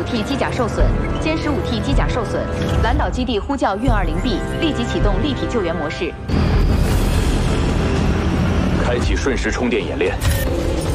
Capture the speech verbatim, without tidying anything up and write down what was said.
T 机甲受损，歼十五 T 机甲受损，蓝岛基地呼叫运二零 B， 立即启动立体救援模式。 开启瞬时充电演练。